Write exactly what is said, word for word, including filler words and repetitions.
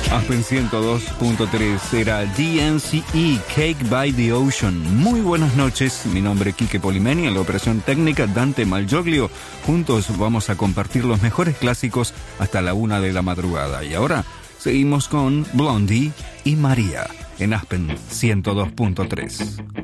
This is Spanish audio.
Aspen ciento dos punto tres era D N C E, Cake by the Ocean. Muy buenas noches, mi nombre es Quique Polimeni, en la operación técnica Dante Malgioglio. Juntos vamos a compartir los mejores clásicos hasta la una de la madrugada. Y ahora seguimos con Blondie y María en Aspen ciento dos punto tres.